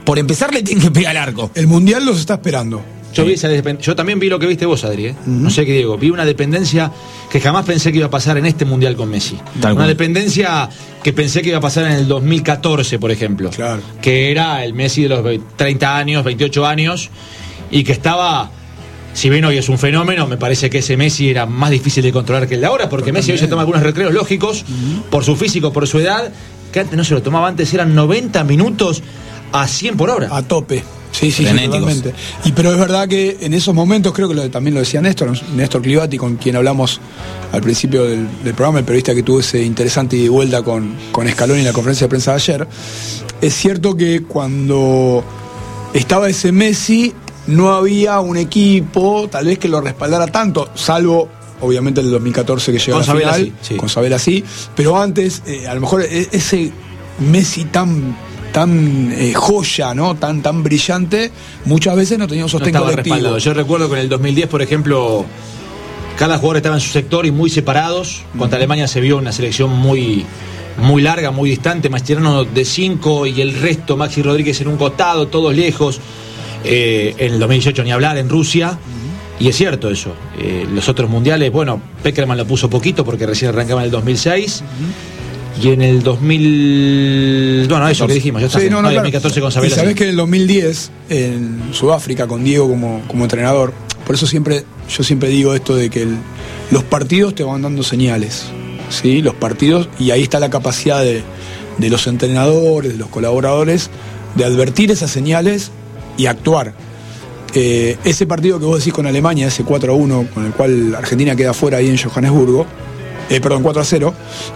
por empezar le tienen que pegar al arco. El Mundial los está esperando. Yo también vi lo que viste vos, Adri, No sé qué digo. Vi una dependencia que jamás pensé que iba a pasar en este Mundial con Messi. Una dependencia que pensé que iba a pasar en el 2014, por ejemplo. Claro. Que era el Messi de los 30 años, 28 años, y que estaba, si bien hoy es un fenómeno, me parece que ese Messi era más difícil de controlar que el de ahora, porque Messi hoy se toma algunos recreos lógicos, por su físico, por su edad, que antes no se lo tomaba, antes eran 90 minutos a 100 por hora. A tope. Sí, totalmente. Pero es verdad que en esos momentos, creo que también lo decía Néstor Clivati, con quien hablamos al principio del programa, el periodista que tuvo ese interesante ida y vuelta con Scaloni en la conferencia de prensa de ayer. Es cierto que cuando estaba ese Messi, no había un equipo, tal vez que lo respaldara tanto, salvo obviamente el 2014 que llegó a la final, con Sabela sí, pero antes, a lo mejor ese Messi tan joya, ¿no? Tan brillante, muchas veces no tenía un sostén colectivo. Respaldado. Yo recuerdo que en el 2010, por ejemplo, cada jugador estaba en su sector y muy separados. Contra Alemania se vio una selección muy larga, muy distante, Mascherano de 5 y el resto, Maxi Rodríguez en un costado, todos lejos. En el 2018 ni hablar, en Rusia. Y es cierto eso. Los otros mundiales, bueno, Peckerman lo puso poquito porque recién arrancaba en el 2006. Y en el 2000... Bueno, eso que dijimos, ya está. Sí, no, 2014 con Sabela. Y sabés que en el 2010, en Sudáfrica, con Diego como entrenador, por eso yo siempre digo esto de que los partidos te van dando señales, ¿sí? Los partidos, y ahí está la capacidad de los entrenadores, de los colaboradores, de advertir esas señales y actuar. Ese partido que vos decís con Alemania, ese 4-1, con el cual Argentina queda fuera ahí en Johannesburgo, 4-0,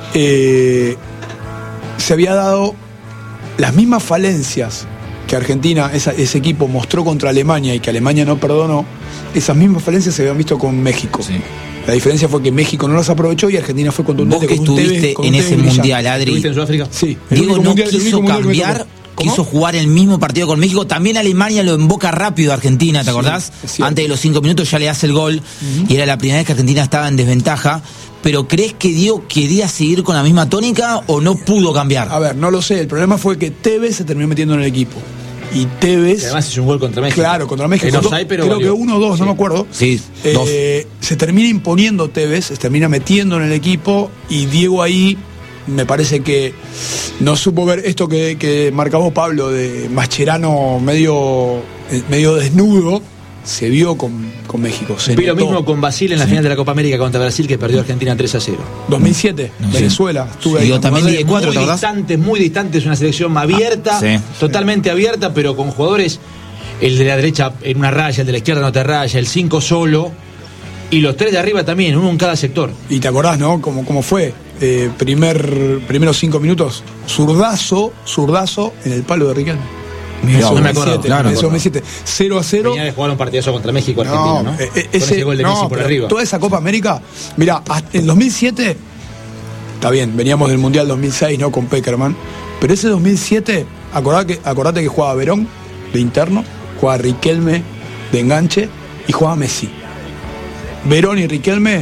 se había dado las mismas falencias que Argentina, ese equipo mostró contra Alemania y que Alemania no perdonó. Esas mismas falencias se habían visto con México. Sí. La diferencia fue que México no las aprovechó y Argentina fue contundente. Vos que estuviste en ese mundial, Adri. ¿Estuviste en Sudáfrica? Sí. Diego no quiso cambiar, quiso jugar el mismo partido con México. También Alemania lo emboca rápido a Argentina, ¿te acordás? Antes de los 5 minutos ya le hace el gol y era la primera vez que Argentina estaba en desventaja. ¿Pero crees que Diego quería seguir con la misma tónica o no pudo cambiar? A ver, no lo sé. El problema fue que Tevez se terminó metiendo en el equipo. Y Tevez... Además hizo un gol contra México. Claro, contra México. Creo que 1 o 2, no me acuerdo. Sí, 2. Se termina imponiendo Tevez, se termina metiendo en el equipo y Diego ahí me parece que no supo ver esto que marcaba Pablo de Mascherano medio desnudo. Se vio con México. Vi lo mismo con Brasil en la final de la Copa América contra Brasil, que perdió Argentina 3-0. 2007, Venezuela. Estuve ahí. Yo también di 4, muy distantes, una selección abierta, totalmente abierta, pero con jugadores, el de la derecha en una raya, el de la izquierda en otra raya, el 5 solo, y los 3 de arriba también, uno en cada sector. Y te acordás, ¿no? ¿Cómo fue? Primeros 5 minutos, zurdazo en el palo de Riquelme. No me acuerdo, claro. 0-0. Venía de jugar un partidazo contra México, Argentina, ¿no? Ese gol de Messi por arriba. Toda esa Copa América, mirá, en 2007, está bien, veníamos del Mundial 2006, ¿no? Con Peckerman, pero ese 2007, acordate que jugaba Verón de interno, jugaba Riquelme de enganche y jugaba Messi. Verón y Riquelme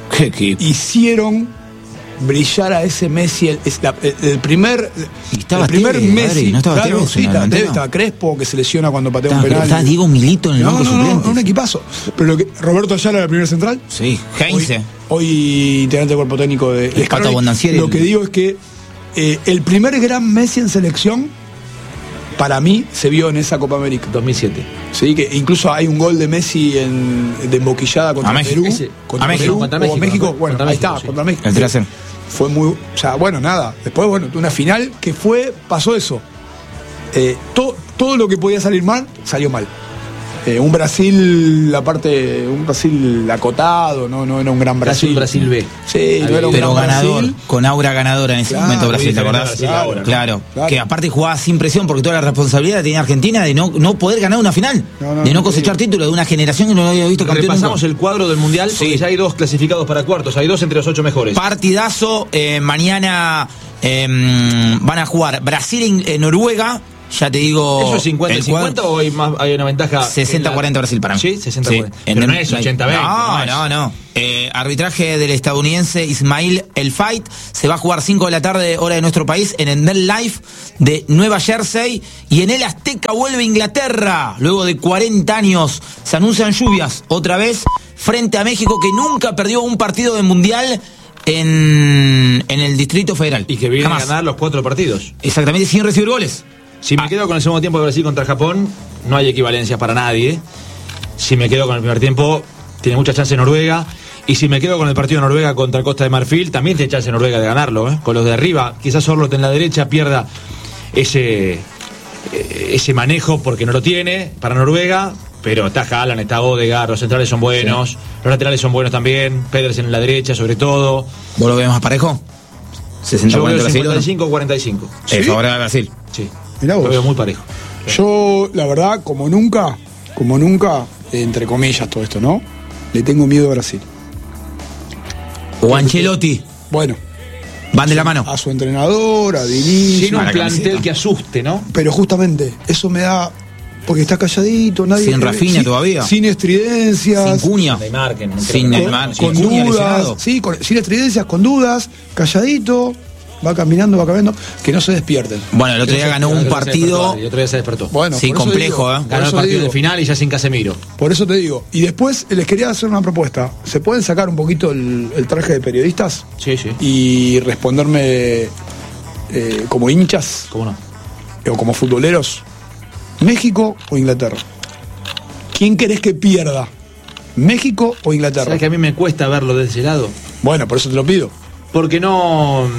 hicieron brillar a ese Messi, el primer Messi. ¿No estaba claro, Tevez? Sí, estaba Crespo, que se lesiona cuando patea un penal. Está Diego Milito en el banco suplente. Un equipazo. Pero Roberto Ayala era el primer central. Sí, Heinze. Hoy integrante del cuerpo técnico de Scaloni. Lo que digo es que el primer gran Messi en selección, para mí, se vio en esa Copa América. 2007. Sí, que incluso hay un gol de Messi de emboquillada contra Perú. Contra México. Bueno, ahí está, contra México. El 3-0. Fue muy... O sea, bueno, nada. Después, una final que pasó eso. Todo lo que podía salir mal, salió mal. Un Brasil acotado, no era un gran Brasil. Brasil B. Sí, no era un pero gran ganador, Brasil. con aura ganadora en ese momento Brasil, ¿te acordás? Claro. Que aparte jugaba sin presión porque toda la responsabilidad tenía Argentina de no poder ganar una final, de no cosechar títulos, de una generación que no había visto campeón. Repasamos el cuadro del Mundial, porque ya hay 2 clasificados para cuartos, hay 2 entre los 8 mejores. Partidazo, mañana van a jugar Brasil en Noruega, Ya te digo. ¿Eso es 50-50 o hay una ventaja? 60-40 Brasil para mí. Sí, 60-40. Pero no es 80-20. No. Arbitraje del estadounidense Ismail El Fight. Se va a jugar 5 de la tarde, hora de nuestro país, en el MetLife de Nueva Jersey. Y en el Azteca vuelve Inglaterra. Luego de 40 años se anuncian lluvias otra vez frente a México, que nunca perdió un partido de mundial en el Distrito Federal. Y que viene a ganar los 4 partidos. Exactamente, sin recibir goles. Si me quedo con el segundo tiempo de Brasil contra Japón, no hay equivalencia para nadie. Si me quedo con el primer tiempo, tiene mucha chance Noruega. Y si me quedo con el partido de Noruega contra Costa de Marfil, también tiene chance Noruega de ganarlo, Con los de arriba, quizás Orlot en la derecha pierda ese manejo porque no lo tiene para Noruega. Pero está Haaland, está Odegaard, los centrales son buenos, los laterales son buenos también, Pedersen en la derecha sobre todo. ¿Vos lo ves más parejo? 60-40 Brasil. 55-45. ¿Sí? Favorable a Brasil. Sí. Mirá vos. Lo veo muy parejo. Yo, la verdad, como nunca, entre comillas todo esto, ¿no? Le tengo miedo a Brasil. O Ancelotti. Bueno. Van de la mano. A su entrenador, a Diniz. Tiene un plantel que asuste, ¿no? Pero justamente, eso me da... Porque está calladito, nadie... Sin Rafinha todavía. Sin estridencias. Sin Cuña. Sin Neymar. Con Cuña dudas. Sí, sin estridencias, con dudas. Calladito. Va caminando. Que no se despierten. Bueno, el otro día ganó un partido... El otro día se despertó. Bueno, sí, complejo, Ganó el partido de final y ya sin Casemiro. Por eso te digo. Y después les quería hacer una propuesta. ¿Se pueden sacar un poquito el traje de periodistas? Sí. Y responderme como hinchas. ¿Cómo no? O como futboleros. ¿México o Inglaterra? ¿Quién querés que pierda? ¿México o Inglaterra? ¿Sabes que a mí me cuesta verlo de ese lado? Bueno, por eso te lo pido. Porque no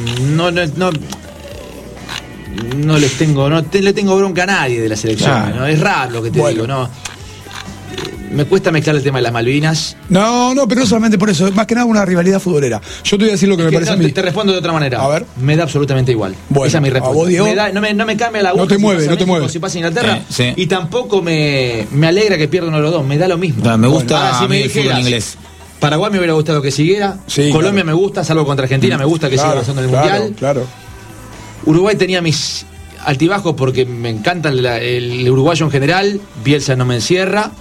les tengo, le tengo bronca a nadie de la selección. Claro. ¿No? Es raro lo que te digo, ¿no? Me cuesta mezclar el tema de las Malvinas. No, pero no solamente por eso, es más que nada una rivalidad futbolera. Yo te voy a decir lo que me parece a mí. Te respondo de otra manera. A ver. Me da absolutamente igual. Bueno, esa es mi respuesta. ¿a vos, Diego? No me cambia la aguja. No te mueve. Si pasa Inglaterra. Sí. Y tampoco me alegra que pierda uno de los dos. Me da lo mismo. Me gusta Ahora, si a mí me el fútbol dijeras, inglés. Paraguay me hubiera gustado que siguiera. Sí, Colombia claro. me gusta, salvo contra Argentina. Me gusta que siga avanzando en el Mundial. Claro. Uruguay tenía mis altibajos porque me encanta el uruguayo en general. Bielsa no me encierra.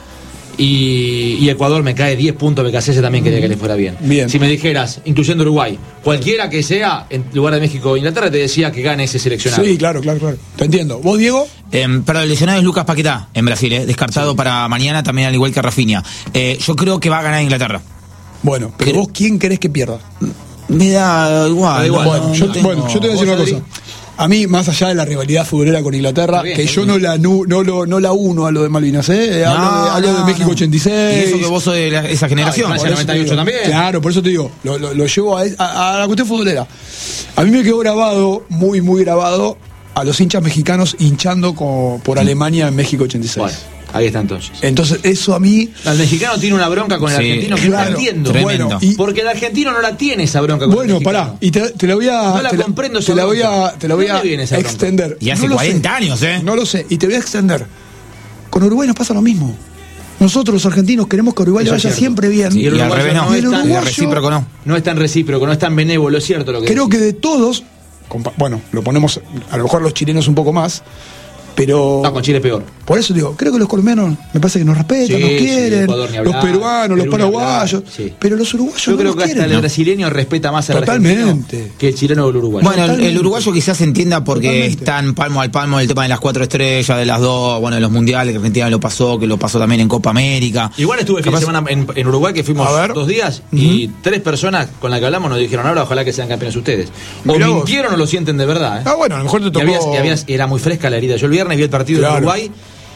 Y Ecuador me cae 10 puntos. BKC también quería que le fuera bien. Si me dijeras, incluyendo Uruguay, cualquiera que sea, en lugar de México o Inglaterra, te decía que gane ese seleccionado. Sí, claro. Te entiendo. ¿Vos, Diego? Pero el lesionado es Lucas Paquetá en Brasil, descartado para mañana, también al igual que Rafinha. Yo creo que va a ganar Inglaterra. Bueno, pero vos, ¿quién querés que pierda? Me da igual. Bueno, yo te voy a decir una cosa. A mí, más allá de la rivalidad futbolera con Inglaterra, que yo no la uno a lo de Malvinas, hablo de México 86. Y eso que vos sos de esa generación. Francia 98 también. Claro, por eso te digo, lo llevo a la cuestión futbolera. A mí me quedó grabado, muy, muy grabado, a los hinchas mexicanos hinchando por Alemania en México 86. Bueno, ahí está entonces. Entonces, eso a mí... El mexicano tiene una bronca con el argentino que no entiendo. Tremendo. Porque el argentino no la tiene esa bronca con el mexicano. Pará, y te la voy a... No la comprendo. Te la voy a extender. Y hace 40 años, No lo sé, y te voy a extender. Con Uruguay nos pasa lo mismo. Nosotros los argentinos queremos que Uruguay le vaya siempre bien. Sí, y al revés no. El recíproco no. No es tan recíproco, no es tan benévolo, es cierto lo que creo decís. que de todos, bueno, lo ponemos a lo mejor los chilenos un poco más, pero... No, con Chile peor. Por eso digo, creo que los colombianos me parece que nos respetan, nos quieren, Ecuador, los peruanos, los paraguayos, sí. pero los uruguayos yo no creo nos que hasta quieren, el brasileño respeta más al argentino que el chileno o el uruguayo. Bueno, Totalmente. el uruguayo quizás se entienda porque están palmo al palmo el tema de las 4 estrellas, de las 2, bueno, de los mundiales, que Argentina que lo pasó también en Copa América. Igual estuve el fin de semana en Uruguay, que fuimos 2 días, y 3 personas con las que hablamos nos dijeron, ahora ojalá que sean campeones ustedes. O Mirá mintieron o lo sienten de verdad. bueno, a lo mejor te tocó... Era muy fresca la herida. Yo el viernes vi el partido de Uruguay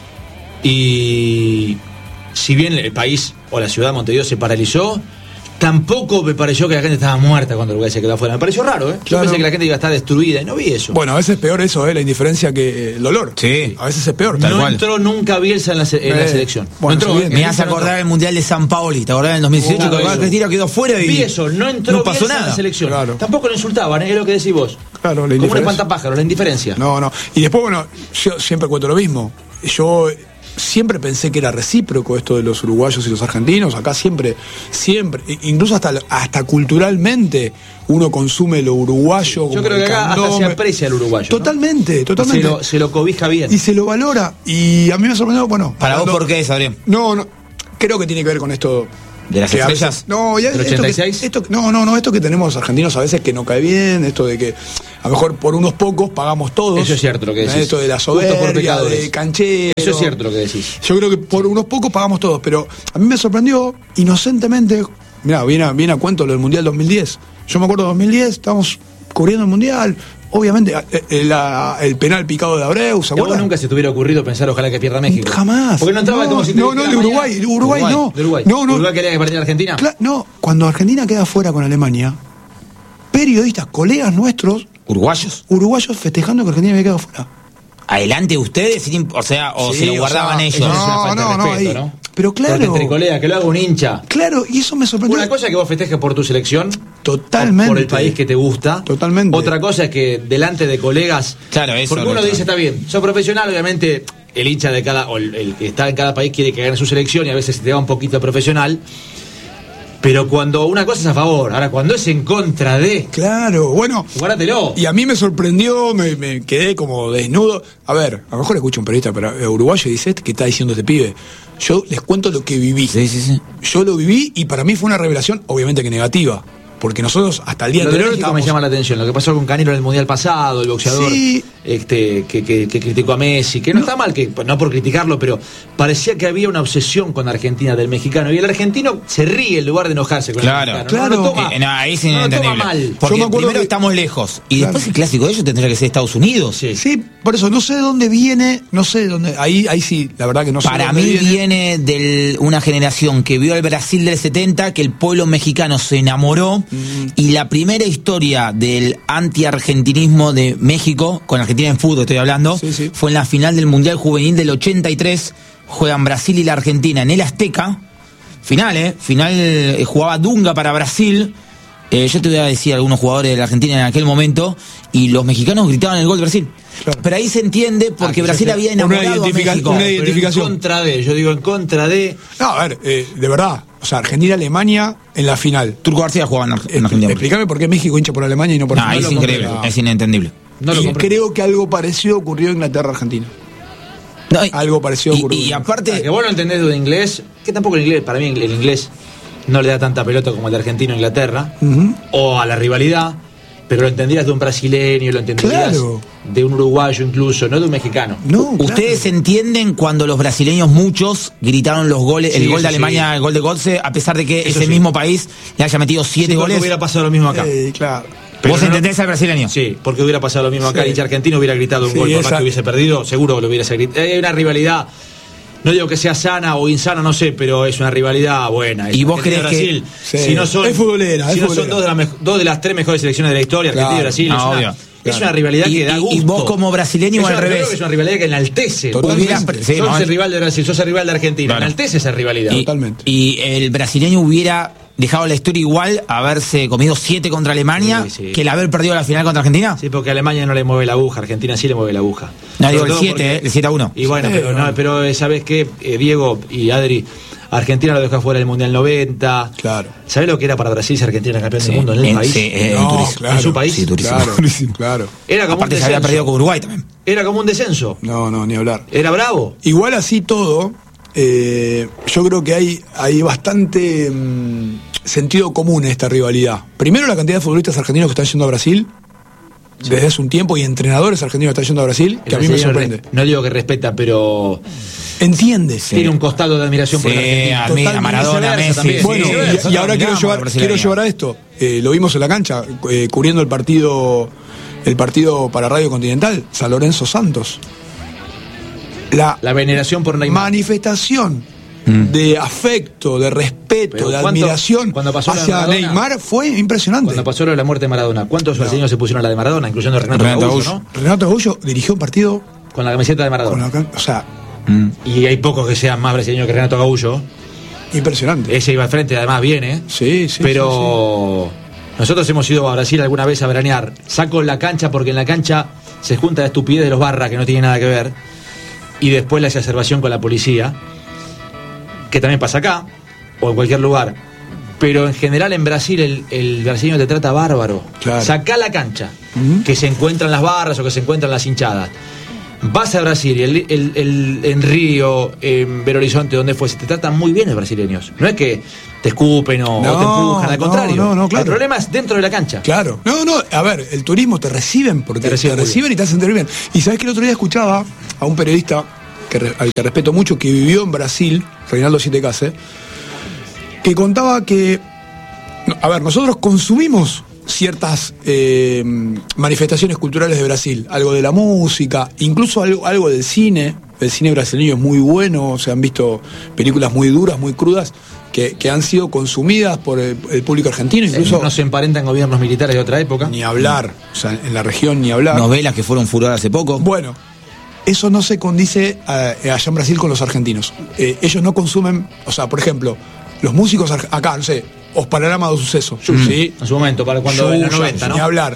y si bien el país o la ciudad de Montevideo se paralizó, tampoco me pareció que la gente estaba muerta cuando Uruguay se quedó afuera. Me pareció raro, Yo pensé que la gente iba a estar destruida y no vi eso. Bueno, a veces es peor eso, la indiferencia que el dolor. Sí. A veces es peor. No entró nunca Bielsa en la selección. Bueno, no entró, me hace acordar el Mundial de San Paoli, ¿te acordás en el 2018? Que Argentina quedó fuera y vi eso, no entró no pasó Bielsa nada en la selección. Claro. Tampoco lo insultaban, es lo que decís vos. Claro, la como un indiferencia. espantapájaros, la indiferencia. No. Y después, bueno, yo siempre cuento lo mismo. Yo siempre pensé que era recíproco esto de los uruguayos y los argentinos. Acá siempre, incluso hasta culturalmente uno consume lo uruguayo. Yo creo que acá hasta se aprecia el uruguayo. Totalmente, ¿no? Totalmente. Se lo cobija bien. Y se lo valora. Y a mí me sorprendió, bueno. ¿Para vos por qué es, Adrián? No, creo que tiene que ver con esto. ¿De las estrellas? No, ya, ¿del 86? esto que tenemos los argentinos a veces que no cae bien, esto de que a lo mejor por unos pocos pagamos todos. Eso es cierto lo que decís. Esto de la soberbia, de canchero. Eso es cierto lo que decís. Yo creo que por unos pocos pagamos todos, pero a mí me sorprendió inocentemente. Mirá, viene a cuento lo del Mundial 2010. Yo me acuerdo de 2010, estábamos cubriendo el Mundial. Obviamente, el penal picado de Abreu, ¿se acuerdan? Nunca se te hubiera ocurrido pensar ojalá que pierda México. Jamás. Porque no entraba como si de Uruguay. Uruguay no. De Uruguay. No. ¿Uruguay quería que perdiera Argentina? No, cuando Argentina queda fuera con Alemania, periodistas, colegas nuestros, uruguayos festejando que Argentina había quedado fuera. ¿Adelante ustedes? Se lo guardaban ellos. Eso es una falta de respeto, ¿no? Pero claro. Porque entre colegas, que lo haga un hincha. Claro, y eso me sorprendió. Una cosa es que vos festejes por tu selección. Totalmente. Por el país que te gusta. Totalmente. Otra cosa es que delante de colegas. Claro, eso. Porque uno dice, está bien, sos profesional, obviamente el hincha de cada. O el que está en cada país quiere que gane su selección y a veces se te va un poquito profesional. Pero cuando una cosa es a favor, ahora cuando es en contra de. Claro, bueno. Guárdatelo. Y a mí me sorprendió, me quedé como desnudo. A ver, a lo mejor escucho un periodista uruguayo y dice, ¿qué está diciendo este pibe? Yo les cuento lo que viví. Sí. Yo lo viví y para mí fue una revelación, obviamente que negativa. Porque nosotros hasta el día anterior me llama la atención. Lo que pasó con Canelo en el Mundial pasado, el boxeador que criticó a Messi, que no está mal, que no por criticarlo, pero parecía que había una obsesión con Argentina del mexicano. Y el argentino se ríe en lugar de enojarse con el mexicano. Claro. Ahí es inentendible. Porque yo me primero estamos lejos. Y después el clásico de ellos tendría que ser Estados Unidos. Sí, por eso no sé de dónde viene, ahí sí, la verdad que no sé. Para mí viene de una generación que vio al Brasil del 70, que el pueblo mexicano se enamoró. Y la primera historia del anti-argentinismo de México, con Argentina en fútbol estoy hablando, fue en la final del Mundial Juvenil del 83, juegan Brasil y la Argentina en el Azteca, final jugaba Dunga para Brasil, yo te voy a decir algunos jugadores de la Argentina en aquel momento, y los mexicanos gritaban el gol de Brasil. Claro. Pero ahí se entiende porque Brasil había enamorado a México. Una identificación. En contra de. No, a ver, de verdad. O sea, Argentina-Alemania en la final. Turco García jugaba en Argentina. Explícame por qué México hincha por Alemania y no por Argentina. No, es increíble, es inentendible. Y creo que algo parecido ocurrió en Inglaterra-Argentina. No, algo parecido ocurrió. Y aparte. Que vos lo entendés de inglés, que tampoco el inglés, para mí el inglés no le da tanta pelota como el de Argentina-Inglaterra, o a la rivalidad. Pero lo entendías de un brasileño, lo entendías de un uruguayo incluso, no de un mexicano. Ustedes entienden cuando los brasileños muchos gritaron los goles, el gol de Alemania, el gol de Götze, a pesar de que ese mismo país le haya metido 7 goles. Hubiera pasado lo mismo acá. Claro. ¿Vos entendés al brasileño? Sí, porque hubiera pasado lo mismo acá. El hincha argentino hubiera gritado un gol, por más que hubiese perdido, seguro que lo hubiese gritado. Hay una rivalidad. No digo que sea sana o insana, no sé, pero es una rivalidad buena. ¿Y vos crees Brasil, que si no son, es futbolera? Si no son dos de las 3 mejores selecciones de la historia, Argentina y Brasil, es una rivalidad que da gusto. Y vos como brasileño al revés. Es una rivalidad que enaltece. Sos el rival de Brasil, sos el rival de Argentina. Enaltece esa rivalidad. Totalmente. Y el brasileño hubiera dejado la historia igual haberse comido 7 contra Alemania que el haber perdido la final contra Argentina. Sí, porque a Alemania no le mueve la aguja, Argentina sí le mueve la aguja. No, digo el 7, el 7-1. Y bueno, pero ¿sabes qué? Diego y Adri, Argentina lo dejó fuera del Mundial 90. Claro. ¿Sabés lo que era para Brasil ser Argentina campeón del mundo en el país? En su país. Sí, claro. Era como aparte un descenso. Se había perdido con Uruguay también. Era como un descenso. No, ni hablar. Era bravo. Igual así todo, yo creo que hay bastante sentido común en esta rivalidad. Primero, la cantidad de futbolistas argentinos que están yendo a Brasil desde hace un tiempo, y entrenadores argentinos que están yendo a Brasil, que a mí me sorprende. No digo que respeta, pero entiende. Tiene un costado de admiración por la Argentina. Admira, Maradona, Messi. Bueno, y ahora quiero llevar a esto. Lo vimos en la cancha, cubriendo el partido para Radio Continental, San Lorenzo Santos. La veneración por Neymar. Manifestación de afecto, de respeto, de admiración hacia Neymar fue impresionante. Cuando pasó lo de la muerte de Maradona, ¿cuántos brasileños se pusieron a la de Maradona, incluyendo Renato Gaúcho, ¿no? Renato Gaúcho dirigió un partido con la camiseta de Maradona. Y hay pocos que sean más brasileños que Renato Gaúcho. Impresionante. Ese iba al frente, además viene. Sí. Pero nosotros hemos ido a Brasil alguna vez a veranear. Saco la cancha porque en la cancha se junta la estupidez de los barras que no tiene nada que ver. y después la exacerbación con la policía, que también pasa acá, o en cualquier lugar. Pero en general en Brasil el brasileño te trata bárbaro. Claro. Sacá la cancha, que se encuentran las barras o que se encuentran las hinchadas. Vas a Brasil y en Río, en Belo Horizonte, donde fuese, te tratan muy bien los brasileños. No es que te escupen o te empujan, al contrario. Claro. El problema es dentro de la cancha. Claro. A ver, el turismo te reciben porque te reciben y te hacen sentir bien. Y sabes que el otro día escuchaba a un periodista al que respeto mucho, que vivió en Brasil, Reinaldo Sietecase, que contaba que, a ver, nosotros consumimos ciertas manifestaciones culturales de Brasil, algo de la música, incluso algo del cine. El cine brasileño es muy bueno, se han visto películas muy duras, muy crudas, que han sido consumidas por el público argentino. Incluso no se emparentan gobiernos militares de otra época. Ni hablar, o sea, en la región ni hablar. Novelas que fueron furor hace poco. Bueno, eso no se condice allá en Brasil con los argentinos. Ellos no consumen, o sea, por ejemplo, los músicos acá, no sé, Os Panorama do Suceso. ¿sí? En su momento, para cuando en los 90, ¿no? Ni hablar.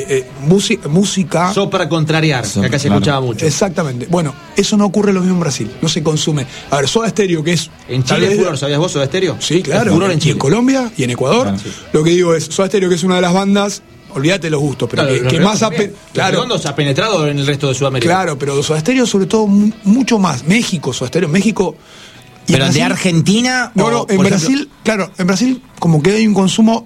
Música. Para contrariar, que acá se escuchaba mucho. Exactamente. Bueno, eso no ocurre lo mismo en Brasil. No se consume. A ver, Soda Stereo, que es. En Chile es furor, ¿sabías vos Soda Stereo? Sí, claro. Es furor en Chile. Y en Colombia y en Ecuador. Claro, sí. Lo que digo es, Soda Stereo, que es una de las bandas. Olvídate los gustos, pero claro, que más Redondos ha penetrado en el resto de Sudamérica. Claro, pero Soda Stereo sobre todo mucho más. México, Soda Stereo, México. ¿Pero Brasil, de Argentina? No, en Brasil, ejemplo, claro, en Brasil como que hay un consumo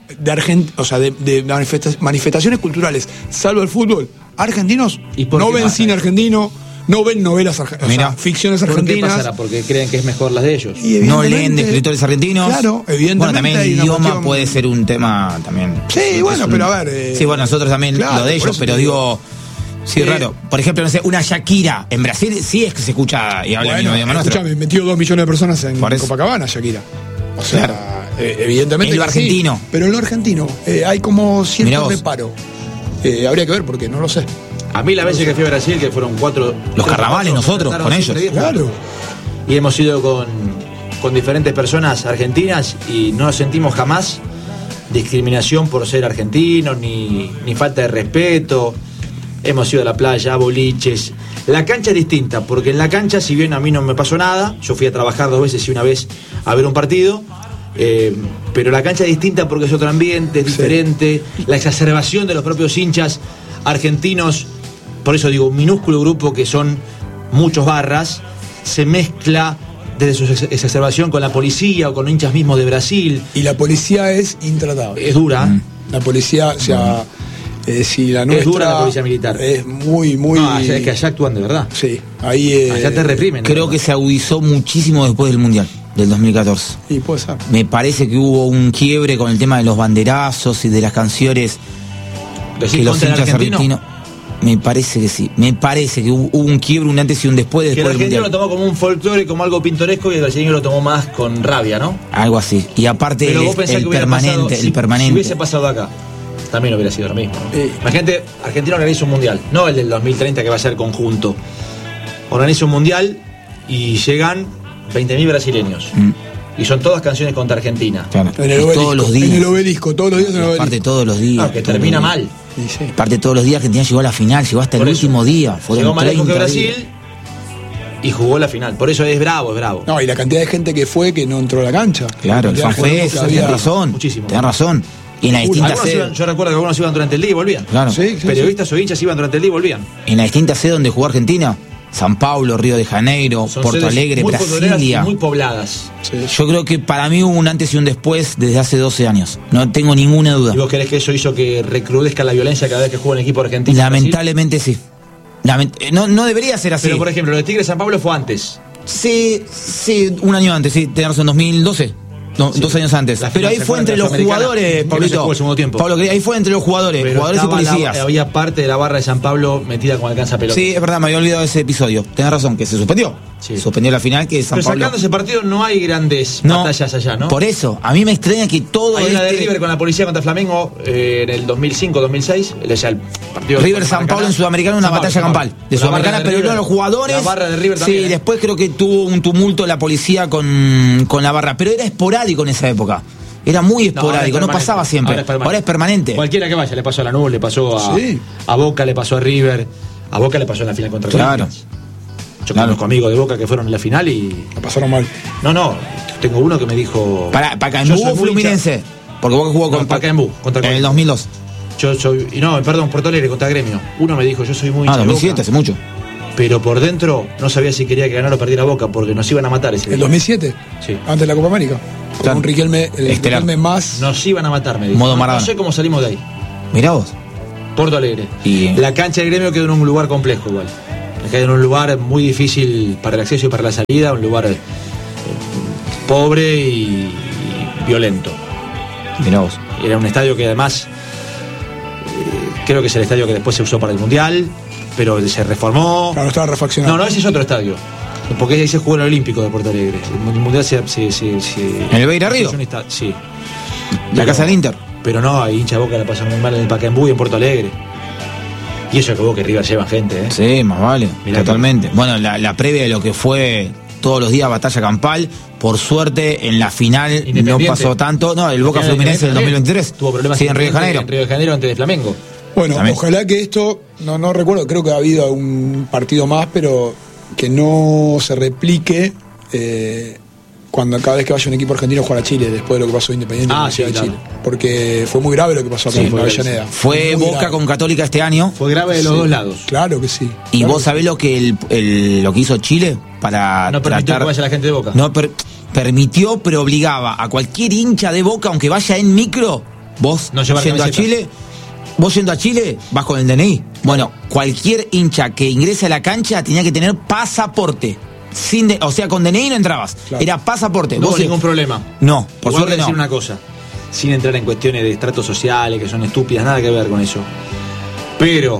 de manifestaciones culturales, salvo el fútbol. Argentinos no ven cine argentino, no ven novelas argentinas, ficciones argentinas. ¿Por qué pasará? Porque creen que es mejor las de ellos. No leen de escritores argentinos. Claro, evidentemente. Bueno, también el idioma puede ser un tema también. Sí, bueno, pero a ver. Sí, bueno, nosotros también claro, lo de ellos, pero digo. Sí, raro. Por ejemplo, no sé, una Shakira en Brasil sí es que se escucha y habla el mismo idioma nuestro. Escuchame, metió 2 millones de personas en Copacabana, Shakira. O sea, claro. Evidentemente. En lo argentino. Sí, pero en lo argentino hay como cierto reparo. Habría que ver porque no lo sé. A mí las veces que fui a Brasil, que fueron 4. Los carnavales nosotros, con ellos. Claro. Y hemos ido con diferentes personas argentinas y no sentimos jamás discriminación por ser argentinos, ni falta de respeto. Hemos ido a la playa, a boliches. La cancha es distinta, porque en la cancha, si bien a mí no me pasó nada, yo fui a trabajar 2 veces y una vez a ver un partido, pero la cancha es distinta porque es otro ambiente, es diferente. La exacerbación de los propios hinchas argentinos, por eso digo, un minúsculo grupo que son muchos barras, se mezcla desde su exacerbación con la policía o con hinchas mismos de Brasil. Y la policía es intratable. Es dura. La policía, o sea... si la nuestra es dura la policía militar. Es muy... No, es que allá actúan de verdad. Sí, ahí... allá te reprimen. Creo que se agudizó muchísimo después del Mundial, del 2014. Sí, puede ser. Me parece que hubo un quiebre con el tema de los banderazos y de las canciones que los hinchas argentinos... Me parece que sí. Me parece que hubo un quiebre, un antes y un después del Mundial. El argentino lo tomó como un folclore, como algo pintoresco, y el brasileño lo tomó más con rabia, ¿no? Algo así. Y aparte el permanente. Si hubiese pasado acá, también hubiera sido lo mismo. Imagínate, Argentina organiza un mundial, no el del 2030 que va a ser conjunto. Organiza un mundial y llegan 20.000 brasileños. Y son todas canciones contra Argentina. Claro. Todos los días. En el obelisco, todos los días en el obelisco. Aparte todos los días. Que termina mal. Sí. Aparte todos los días Argentina llegó a la final, llegó hasta el último día. Llegó más lejos que Brasil y jugó la final. Por eso es bravo, es bravo. No, y la cantidad de gente que fue que no entró a la cancha. Claro, el fanfest, tenés razón. Muchísimo. Tenés razón. Y en las distintas sedes. Yo recuerdo que algunos iban durante el día y volvían. Claro. Sí, periodistas o hinchas iban durante el día y volvían. En las distintas sedes donde jugó Argentina, San Paulo, Río de Janeiro, son Porto Alegre, muy Brasilia. Muy pobladas. Sí. Yo creo que para mí hubo un antes y un después desde hace 12 años. No tengo ninguna duda. ¿Y vos crees que eso hizo que recrudezca la violencia cada vez que juega un equipo argentino? Lamentablemente sí. No debería ser así. Pero por ejemplo, lo de Tigre San Pablo fue antes. Sí, un año antes, sí, tenés razón, 2012. No, sí, 2 años antes. Pero ahí fue entre los jugadores, Pablito. Pablo, ahí fue entre los jugadores, pero jugadores y policías. Había parte de la barra de San Pablo metida con alcanza pelota. Sí, es verdad, me había olvidado de ese episodio. Tenés razón, que se suspendió. Sí. Suspendió la final, que San Pablo. Pero sacando ese partido no hay grandes batallas allá, ¿no? Por eso, a mí me extraña que todo hay una de River con la policía contra Flamengo en el 2005-2006. El partido River San Pablo en Sudamericana, una batalla campal. De Sudamericana, pero no los jugadores. La barra de River también. Sí, después creo que tuvo un tumulto la policía con la barra. Pero era esporádico en esa época. Era muy esporádico, no pasaba siempre. Ahora es permanente. Cualquiera que vaya, le pasó a Lanús, le pasó a Boca, le pasó a River, a Boca le pasó en la final contra Corinthians. Yo conozco amigos de Boca que fueron en la final y... La pasaron mal. No, tengo uno que me dijo... ¿Para Pacaembu o Fluminense? Porque Boca jugó con Pacaembu en el 2002. Yo soy... Porto Alegre contra Gremio. Uno me dijo, yo soy muy hincha 2007, de Boca, hace mucho. Pero por dentro no sabía si quería que ganara o perdiera Boca, porque nos iban a matar ese día. ¿El 2007? Sí. Antes de la Copa América. Con un Riquelme, Riquelme más... Nos iban a matar, me dijo. Modo Maradona. No sé cómo salimos de ahí. Mirá vos. Porto Alegre. Y... La cancha de Gremio quedó en un lugar complejo igual. Quedó en un lugar muy difícil para el acceso y para la salida, un lugar pobre y violento. Mirá vos. Era un estadio que además creo que es el estadio que después se usó para el Mundial, pero se reformó. Claro, estaba refaccionado. No, ese es otro estadio. Porque ahí se jugó en el Olímpico de Porto Alegre. El Mundial se ¿En el Beira Río? Sí. La casa del Inter. Pero no, hay hincha de Boca la pasan muy mal en el Pacaembu y en Porto Alegre. Y eso es que Boca y River llevan gente, ¿eh? Sí, más vale. Mirá, totalmente. Bueno, la previa de lo que fue todos los días batalla campal, por suerte en la final no pasó tanto. No, el Boca Fluminense del 2023 tuvo problemas en Río de Janeiro. En Río de Janeiro antes de Flamengo. Bueno, también. Ojalá que esto, no recuerdo, creo que ha habido un partido más, pero que no se replique cuando cada vez que vaya un equipo argentino a jugar a Chile, después de lo que pasó Independiente en la Ciudad de Chile. Porque fue muy grave lo que pasó acá en Avellaneda. Fue Boca grave. con Católica este año. Fue grave de los dos lados. Claro que sí. Y claro vos sabés lo que lo que hizo Chile para no permitió tratar... que vaya la gente de Boca. No permitió, pero obligaba a cualquier hincha de Boca, aunque vaya en micro, vos no llevar yendo camiseta. a Chile, vos yendo a Chile, vas con el DNI. Bueno, cualquier hincha que ingrese a la cancha tenía que tener pasaporte. O sea, con DNI no entrabas. Claro. Era pasaporte. No hubo ningún problema. No, por suerte suerte no. Decir una cosa, sin entrar en cuestiones de estratos sociales que son estúpidas, nada que ver con eso. Pero,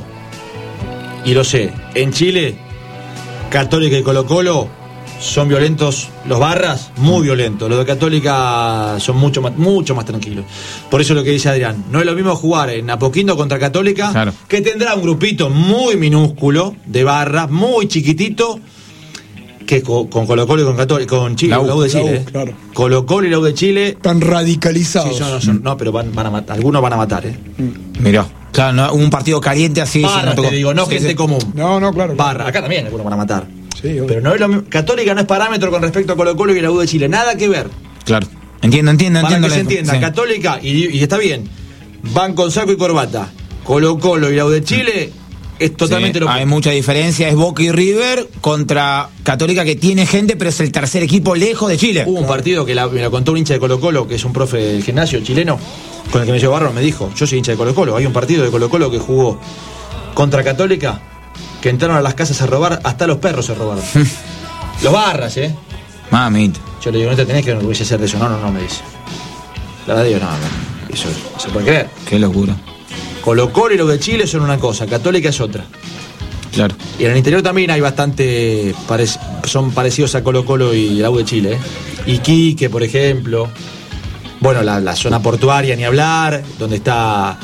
y lo sé, en Chile, Católica y Colo-Colo son violentos, los barras, muy violentos. Los de Católica son mucho más tranquilos. Por eso lo que dice Adrián, no es lo mismo jugar en Apoquindo contra Católica, claro, que tendrá un grupito muy minúsculo de barras, muy chiquitito, que con Colo-Colo y con Católica, con Chile, la U de Chile. Claro. Colo-Colo y la U de Chile. Están radicalizados. Sí, no, pero van a matar, algunos van a matar, Mirá. Claro, no, un partido caliente así. Barra, te digo, no gente común. No, claro. Barra, acá también algunos van a matar. Sí, pero no es lo mismo. Católica no es parámetro con respecto a Colo-Colo y la U de Chile, nada que ver. Claro. Entiendo. Para que se entienda, sí. Católica, y está bien, van con saco y corbata. Colo-Colo y la U de Chile es totalmente lo que... Hay mucha diferencia, es Boca y River contra Católica, que tiene gente, pero es el tercer equipo lejos de Chile. Hubo un partido que me lo contó un hincha de Colo-Colo, que es un profe del gimnasio chileno, con el que me llevó Barro, me dijo, yo soy hincha de Colo-Colo, hay un partido de Colo-Colo que jugó contra Católica, que entraron a las casas a robar, hasta los perros se robaron. Los barras, Mamita. Yo le digo, no te tenés que orgullecer de eso. No, me dice. La verdad digo, no, eso no se puede creer. Qué locura. Colo-Colo y lo de Chile son una cosa, Católica es otra. Claro. Y en el interior también hay bastante, son parecidos a Colo-Colo y la U de Chile, Iquique, por ejemplo. Bueno, la zona portuaria, ni hablar, donde está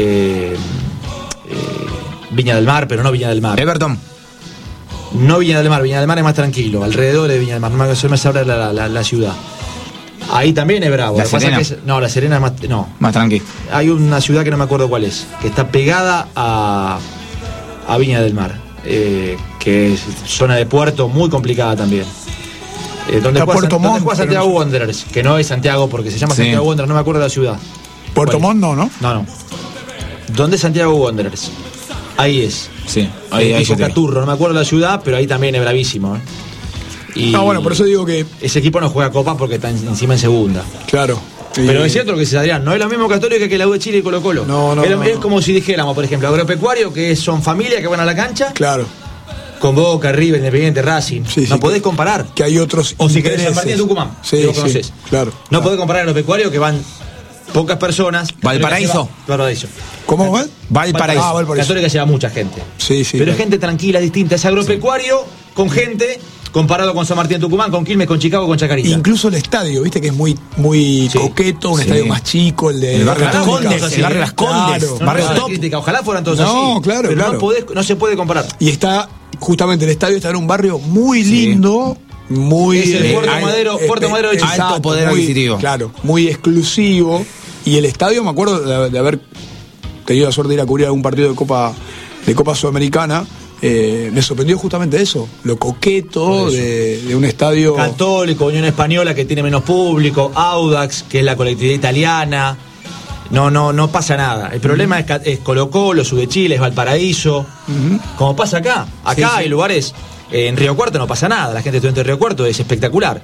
Viña del Mar, pero no Viña del Mar. Everton. No Viña del Mar es más tranquilo, alrededor de Viña del Mar, no me sabrá la ciudad. Ahí también es bravo. La Serena. La Serena es más... No. Más tranquilo. Hay una ciudad que no me acuerdo cuál es, que está pegada a Viña del Mar, que es zona de puerto muy complicada también. Donde juega Santiago Wanderers, que no es Santiago porque se llama Santiago Wanderers, no me acuerdo de la ciudad. Puerto Montt no. No. ¿Dónde es Santiago Wanderers? Ahí es. Sí, ahí Caturro, no me acuerdo de la ciudad, pero ahí también es bravísimo. Y bueno, por eso digo que ese equipo no juega Copa porque está encima en segunda. Claro. Pero es cierto lo que dice Adrián, no es lo mismo Católica que la U de Chile y Colo-Colo. No. Es como si dijéramos, por ejemplo, Agropecuario, que son familias que van a la cancha. Claro. Con Boca, River, Independiente, Racing. No podés comparar. Que hay otros o si querés San Martín de Tucumán, que vos conocés. Claro. No podés comparar Agropecuario, que van pocas personas. Valparaíso. ¿Cómo va? Valparaíso. Católica lleva mucha gente. Sí. Pero es gente tranquila, distinta. Es Agropecuario con gente... Comparado con San Martín de Tucumán, con Quilmes, con Chicago, con Chacarita. Incluso el estadio, viste que es muy coqueto, un estadio más chico, el barrio Las Condes, el barrio Las Condes, claro, barrio top. Crítica. Ojalá fueran todos así. Claro, pero no se puede comparar. Y está, justamente el estadio está en un barrio muy lindo, muy... Es el Puerto Madero de Chile. Alto poder adquisitivo. Claro, muy exclusivo. Y el estadio, me acuerdo de haber tenido la suerte de ir a cubrir algún partido de Copa Sudamericana, me sorprendió justamente eso, lo coqueto de un estadio Católico, Unión Española, que tiene menos público, Audax, que es la colectividad italiana. No pasa nada. El problema es Colo-Colo, Sud de Chile, es Valparaíso, como pasa acá. Acá hay lugares, en Río Cuarto no pasa nada, la gente de Estudiantes de Río Cuarto es espectacular.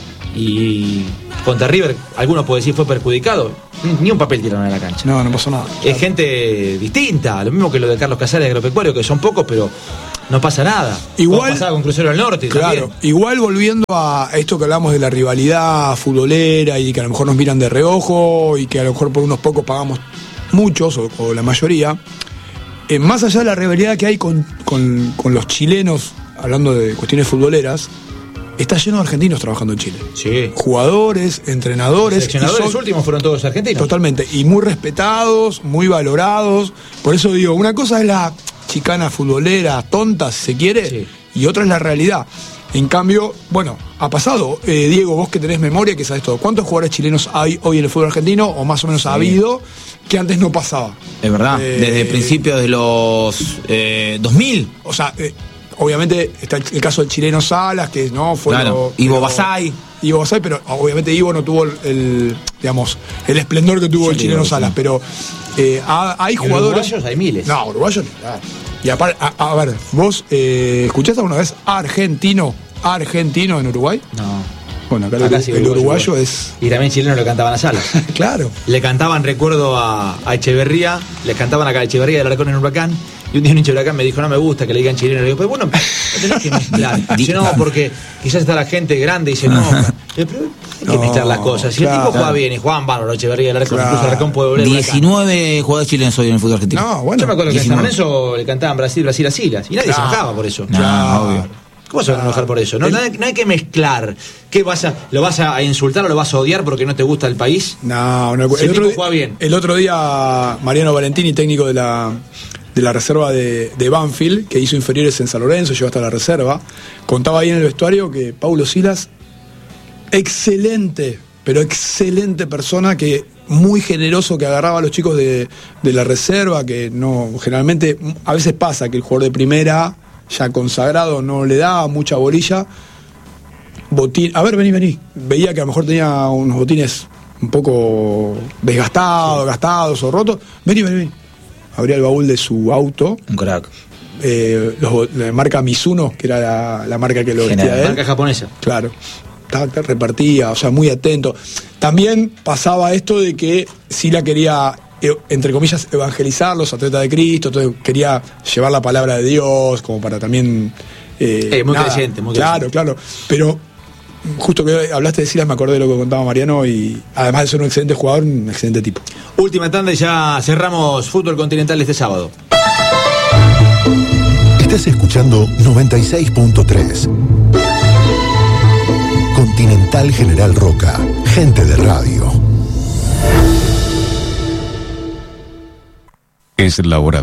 Y contra River, algunos pueden decir fue perjudicado, ni un papel tiraron a la cancha. No pasó nada. Es gente distinta, lo mismo que lo de Carlos Casares de Agropecuario, que son pocos, pero no pasa nada. Igual pasaba con Crucero del Norte. Claro, también. Igual volviendo a esto que hablamos de la rivalidad futbolera y que a lo mejor nos miran de reojo y que a lo mejor por unos pocos pagamos muchos o la mayoría, más allá de la rivalidad que hay con los chilenos, hablando de cuestiones futboleras, está lleno de argentinos trabajando en Chile. Sí. Jugadores, entrenadores. Los seleccionadores últimos fueron todos argentinos. Totalmente. Y muy respetados, muy valorados. Por eso digo, una cosa es la chicana futbolera, tonta, si se quiere, sí, y otra es la realidad. En cambio, bueno, ha pasado. Diego, vos que tenés memoria, que sabés todo. ¿Cuántos jugadores chilenos hay hoy en el fútbol argentino? O más o menos ha habido, que antes no pasaba. Es verdad, desde principios de los 2000. O sea, obviamente está el caso del chileno Salas, que no fue... Claro, Ivo Basay, pero obviamente Ivo no tuvo el esplendor que tuvo el chileno Salas, pero hay jugadores... Uruguayos hay miles. No, uruguayos claro. Y aparte, a ver, ¿vos escuchaste alguna vez argentino en Uruguay? No. Bueno, acá el uruguayo es... Y también chilenos le cantaban a Salas. Claro. Le cantaban, recuerdo, a Echeverría, les cantaban acá a Echeverría del Arcón en Huracán, y un día un hincha de Huracán me dijo, no me gusta que le digan chileno. Le digo, pues bueno, no tenés que mezclar. Dice, no, porque quizás está la gente grande y dice, no, pero hay que mezclar las cosas. Si el tipo juega bien y juegan bárbaro, Echeverría del Arcón, incluso Arcón puede volver. 19 jugadores chilenos hoy en el fútbol argentino. No, bueno. Yo me acuerdo que en San Lorenzo le cantaban Brasil a Silas, y nadie se enojaba por eso. Obvio. ¿Cómo se van a enojar por eso? No hay que mezclar. ¿Qué lo vas a insultar o lo vas a odiar porque no te gusta el país? No. Si el tipo juega bien. El otro día, Mariano Valentini, técnico de la reserva de Banfield, que hizo inferiores en San Lorenzo, llegó hasta la reserva, contaba ahí en el vestuario que Paulo Silas, excelente persona, que muy generoso, que agarraba a los chicos de la reserva, que no, generalmente, a veces pasa que el jugador de primera, ya consagrado, no le da mucha bolilla. A ver, vení. Veía que a lo mejor tenía unos botines un poco desgastados, gastados o rotos. Vení. Abría el baúl de su auto. Un crack. La marca Mizuno, que era la marca que lo vestía a él. Marca japonesa. Claro. Repartía, o sea, muy atento. También pasaba esto de que Sila quería, entre comillas, evangelizar los atletas de Cristo, entonces quería llevar la palabra de Dios, como para también... muy creyente, muy creyente. Claro. Pero justo que hablaste de Silas, me acordé de lo que contaba Mariano, y además de ser un excelente jugador, un excelente tipo. Última tanda y ya cerramos Fútbol Continental este sábado. Estás escuchando 96.3 Continental General Roca, gente de radio. Es la hora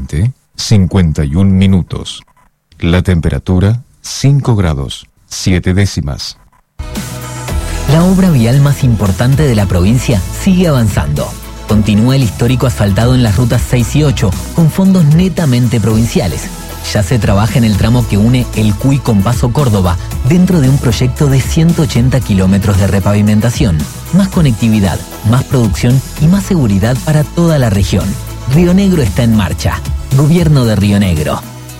20:51. La temperatura 5 grados 7 décimas. La obra vial más importante de la provincia sigue avanzando. Continúa el histórico asfaltado en las rutas 6 y 8 con fondos netamente provinciales. Ya se trabaja en el tramo que une el Cuy con Paso Córdoba dentro de un proyecto de 180 kilómetros de repavimentación. Más conectividad, más producción y más seguridad para toda la región. Río Negro está en marcha. Gobierno de Río Negro.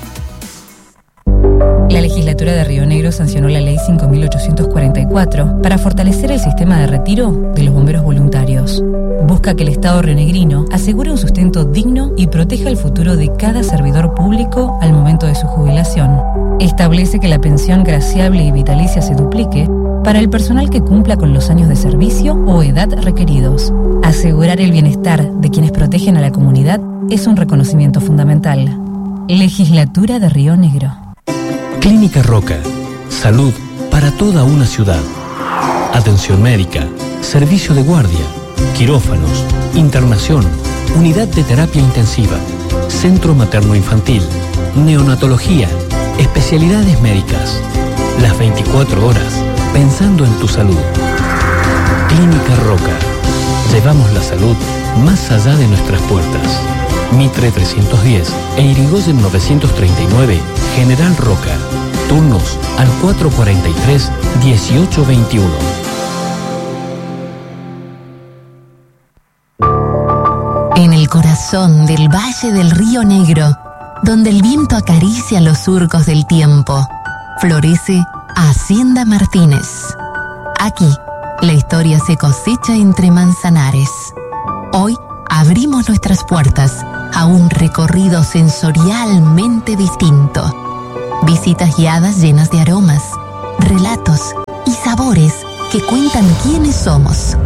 La legislatura de Río Negro sancionó la ley 5.844 para fortalecer el sistema de retiro de los bomberos voluntarios. Busca que el Estado rionegrino asegure un sustento digno y proteja el futuro de cada servidor público al momento de su jubilación. Establece que la pensión graciable y vitalicia se duplique para el personal que cumpla con los años de servicio o edad requeridos. Asegurar el bienestar de quienes protegen a la comunidad es un reconocimiento fundamental. Legislatura de Río Negro. Clínica Roca. Salud para toda una ciudad. Atención médica, servicio de guardia, quirófanos, internación, unidad de terapia intensiva, centro materno-infantil, neonatología, especialidades médicas. Las 24 horas, pensando en tu salud. Clínica Roca. Llevamos la salud más allá de nuestras puertas. Mitre 310 e Irigoyen 939, General Roca. Turnos al 443-1821. En el corazón del Valle del Río Negro, donde el viento acaricia los surcos del tiempo, florece Hacienda Martínez. Aquí, la historia se cosecha entre manzanares. Hoy abrimos nuestras puertas a un recorrido sensorialmente distinto. Visitas guiadas llenas de aromas, relatos y sabores que cuentan quiénes somos.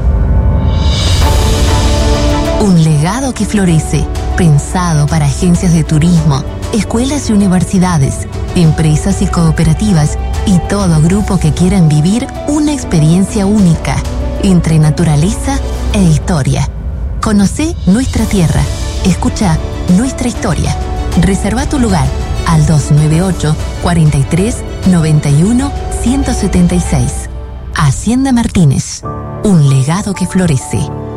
Un legado que florece, pensado para agencias de turismo, escuelas y universidades, empresas y cooperativas y todo grupo que quieran vivir una experiencia única entre naturaleza e historia. Conocé nuestra tierra, escucha nuestra historia. Reserva tu lugar al 298 43 91 176. Hacienda Martínez, un legado que florece.